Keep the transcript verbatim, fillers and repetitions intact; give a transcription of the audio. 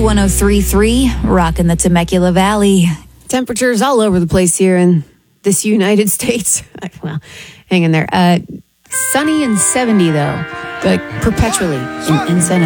one oh three point three, rocking the Temecula Valley. Temperatures all over the place here in this United States. Well, hang in there. Uh, sunny and seventy, though, like perpetually in, in San